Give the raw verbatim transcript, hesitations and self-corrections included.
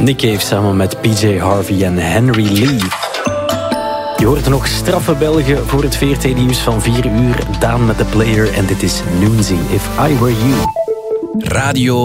Nick Cave samen met P J Harvey en Henry Lee. Je hoort nog straffe Belgen voor het V R T-nieuws van vier uur. Daan met de Player en dit is Noonzy, If I Were You. Radio